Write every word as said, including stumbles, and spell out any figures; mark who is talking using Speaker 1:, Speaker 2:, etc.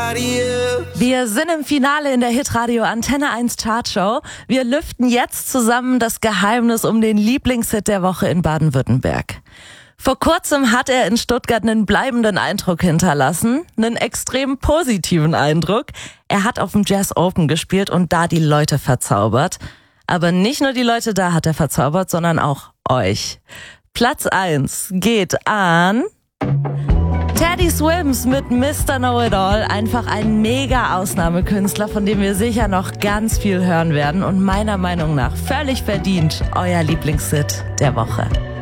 Speaker 1: Radio.
Speaker 2: Wir sind im Finale in der Hitradio Antenne eins Chartshow. Wir lüften jetzt zusammen das Geheimnis um den Lieblingshit der Woche in Baden-Württemberg. Vor kurzem hat er in Stuttgart einen bleibenden Eindruck hinterlassen, einen extrem positiven Eindruck. Er hat auf dem Jazz Open gespielt und da die Leute verzaubert. Aber nicht nur die Leute da hat er verzaubert, sondern auch euch. Platz eins geht an Teddy Swims mit Mister Know-It-All. Einfach ein mega Ausnahmekünstler, von dem wir sicher noch ganz viel hören werden und meiner Meinung nach völlig verdient euer Lieblingshit der Woche.